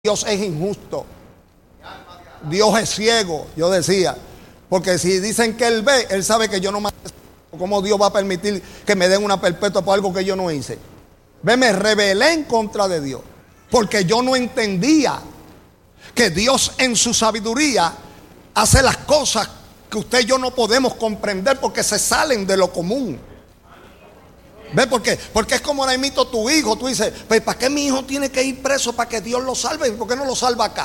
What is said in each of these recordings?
Dios es injusto. Dios es ciego, yo decía. Porque si dicen que Él ve, Él sabe que yo no me... ¿Cómo Dios va a permitir que me den una perpetua por algo que yo no hice? Ve, me rebelé en contra de Dios. Porque yo no entendía que Dios en su sabiduría hace las cosas que usted y yo no podemos comprender porque se salen de lo común. ¿Ve por qué? Porque es como ahora imito tu hijo. Tú dices, pues ¿para qué mi hijo tiene que ir preso para que Dios lo salve? ¿Y por qué no lo salva acá?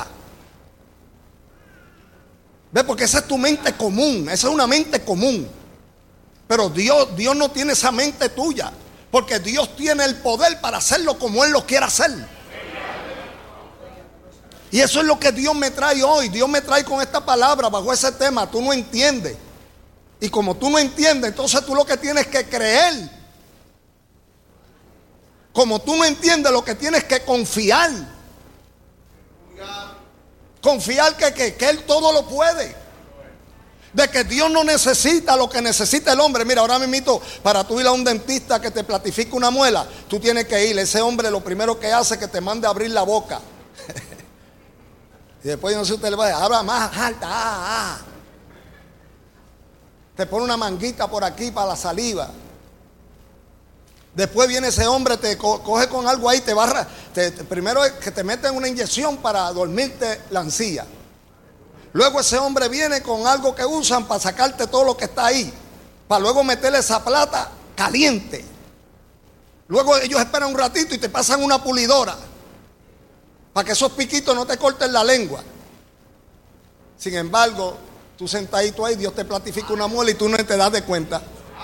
¿Ve? Porque esa es tu mente común. Esa es una mente común. Pero Dios no tiene esa mente tuya. Porque Dios tiene el poder para hacerlo como Él lo quiera hacer. Y eso es lo que Dios me trae hoy. Dios me trae con esta palabra bajo ese tema. Tú no entiendes. Y como tú no entiendes, entonces tú lo que tienes que creer. Como tú no entiendes, lo que tienes que confiar. Confiar que Él todo lo puede. De que Dios no necesita lo que necesita el hombre. Mira, ahora mismo para tú ir a un dentista que te platifique una muela, tú tienes que ir. Ese hombre lo primero que hace es que te mande a abrir la boca. Y después yo no sé si usted le va a decir, habla más alta. Te pone una manguita por aquí para la saliva. Después viene ese hombre, te coge con algo ahí, te barra. Primero es que te meten una inyección para dormirte la encía. Luego ese hombre viene con algo que usan para sacarte todo lo que está ahí. Para luego meterle esa plata caliente. Luego ellos esperan un ratito y te pasan una pulidora. Para que esos piquitos no te corten la lengua. Sin embargo, tú sentadito ahí, Dios te platifica una muela y tú no te das de cuenta.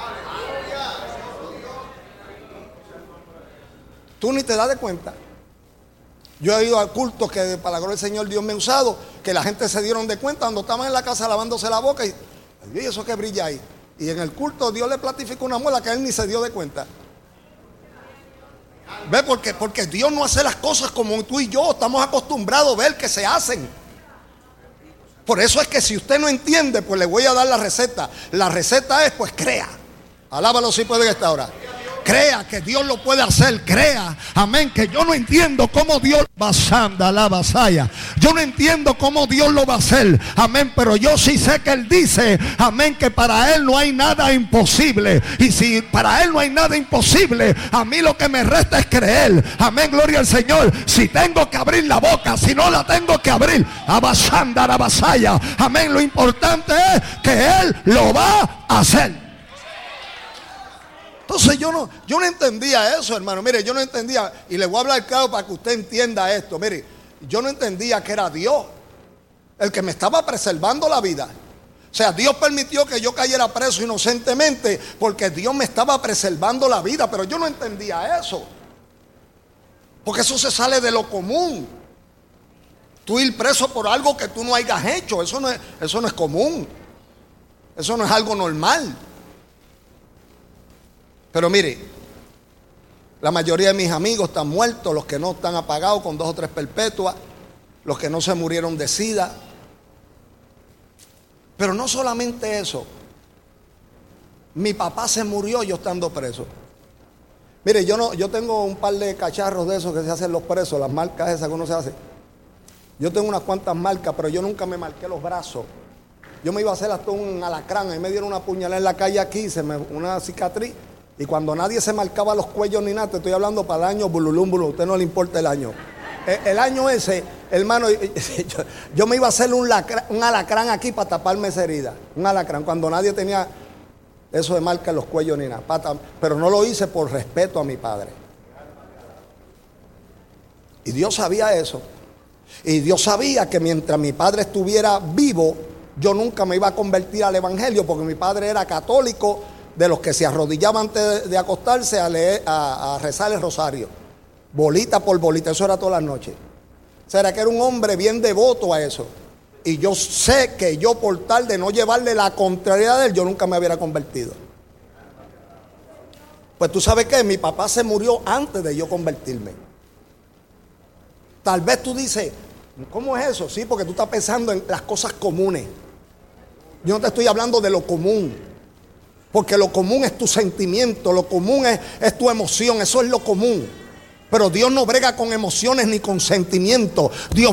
Tú ni te das de cuenta. Yo he ido a cultos que para la gloria del Señor Dios me ha usado, que la gente se dieron de cuenta cuando estaban en la casa lavándose la boca y eso que brilla ahí. Y en el culto Dios le platificó una muela que él ni se dio de cuenta. ¿Ve? Porque Dios no hace las cosas como tú y yo estamos acostumbrados a ver que se hacen. Por eso es que si usted no entiende, pues le voy a dar la receta. La receta es, pues crea. Alábalo si puede en esta hora. Crea que Dios lo puede hacer, crea, amén, que yo no entiendo cómo Dios basanda la vasalla. Yo no entiendo cómo Dios lo va a hacer, amén, pero yo sí sé que Él dice, amén, que para Él no hay nada imposible. Y si para Él no hay nada imposible, a mí lo que me resta es creer, amén, gloria al Señor. Si tengo que abrir la boca, si no la tengo que abrir, abasanda la vasalla, amén, lo importante es que Él lo va a hacer. Entonces yo no entendía eso, hermano. Mire, yo no entendía, y le voy a hablar claro para que usted entienda esto. Mire, yo no entendía que era Dios el que me estaba preservando la vida. O sea, Dios permitió que yo cayera preso inocentemente porque Dios me estaba preservando la vida, pero yo no entendía eso. Porque eso se sale de lo común. Tú ir preso por algo que tú no hayas hecho, eso no es común. Eso no es algo normal. Pero mire, la mayoría de mis amigos están muertos, los que no están apagados con 2 o 3 perpetuas, los que no se murieron de SIDA. Pero no solamente eso, mi papá se murió yo estando preso. Mire, yo tengo un par de cacharros de esos que se hacen los presos, las marcas esas que uno se hace. Yo tengo unas cuantas marcas, pero yo nunca me marqué los brazos. Yo me iba a hacer hasta un alacrán, ahí me dieron una puñalada en la calle aquí, una cicatriz. Y cuando nadie se marcaba los cuellos ni nada, te estoy hablando para el año bululúmbulo, a usted no le importa el año. El año ese, hermano, yo me iba a hacer un alacrán aquí para taparme esa herida. Un alacrán, cuando nadie tenía eso de marca en los cuellos ni nada. Pero no lo hice por respeto a mi padre. Y Dios sabía eso. Y Dios sabía que mientras mi padre estuviera vivo, yo nunca me iba a convertir al evangelio, porque mi padre era católico, de los que se arrodillaban antes de acostarse a rezar el rosario, bolita por bolita, eso era todas las noches. O sea, era que era un hombre bien devoto a eso. Y yo sé que yo, por tal de no llevarle la contrariedad de él, yo nunca me hubiera convertido. Pues tú sabes que mi papá se murió antes de yo convertirme. Tal vez tú dices, ¿cómo es eso? Sí, porque tú estás pensando en las cosas comunes. Yo no te estoy hablando de lo común. Porque lo común es tu sentimiento, lo común es tu emoción, eso es lo común. Pero Dios no brega con emociones ni con sentimientos. Dios